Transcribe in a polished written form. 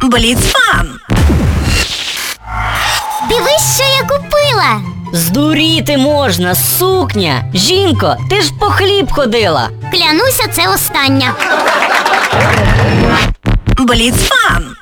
Бліцфан. Дивись, що я купила. Здуріти можна, сукня. Жінко, ти ж по хліб ходила. Клянуся, це остання. Бліцфан.